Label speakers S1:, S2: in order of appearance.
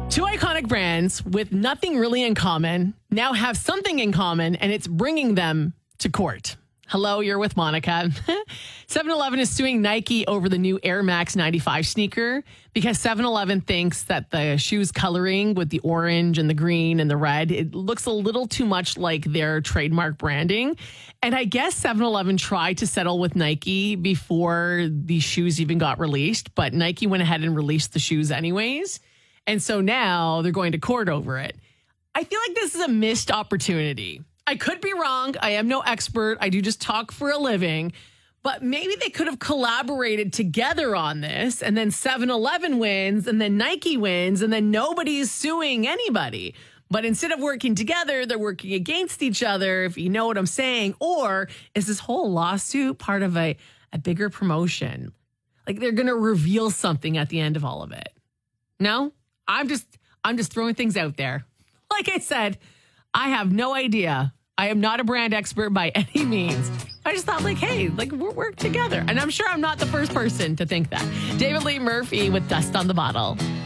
S1: Two iconic brands with nothing really in common now have something in common, and it's bringing them to court. Hello, you're with Monica. 7-Eleven is suing Nike over the new Air Max 95 sneaker because 7-Eleven thinks that the shoe's coloring with the orange and the green and the red, it looks a little too much like their trademark branding. And I guess 7-Eleven tried to settle with Nike before these shoes even got released, but Nike went ahead and released the shoes anyways. And so now they're going to court over it. I feel like this is a missed opportunity. I could be wrong. I am no expert. I do just talk for a living. But maybe they could have collaborated together on this, and then 7-Eleven wins, and then Nike wins, and then nobody's suing anybody. But instead of working together, they're working against each other, if you know what I'm saying. Or is this whole lawsuit part of a bigger promotion? Like they're going to reveal something at the end of all of it. No? I'm just throwing things out there. Like I said, I have no idea. I am not a brand expert by any means. I just thought hey, we'll work together. And I'm sure I'm not the first person to think that. David Lee Murphy with Dust on the Bottle.